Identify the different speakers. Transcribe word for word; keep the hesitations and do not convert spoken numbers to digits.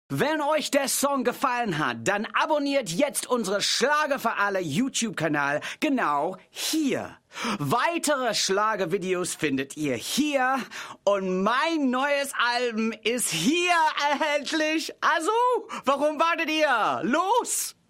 Speaker 1: Wenn euch der Song gefallen hat, dann abonniert jetzt unsere Schlager für alle YouTube-Kanal genau hier. Weitere Schlagervideos findet ihr hier und mein neues Album ist hier erhältlich. Also, warum wartet ihr? Los!